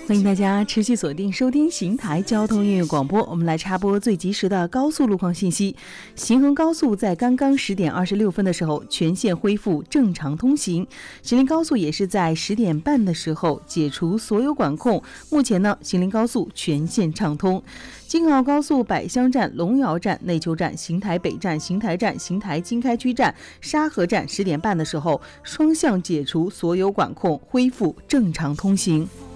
欢迎大家持续锁定收听邢台交通音乐广播，我们来插播最及时的高速路况信息。行衡高速在刚刚10点26分的时候全线恢复正常通行，行林高速也是在10点半的时候解除所有管控，目前呢行林高速全线畅通。京澳高速百乡站、龙窑站、内丘站、邢台北站、邢台站、邢台经开区站、沙河站10点半的时候双向解除所有管控，恢复正常通行。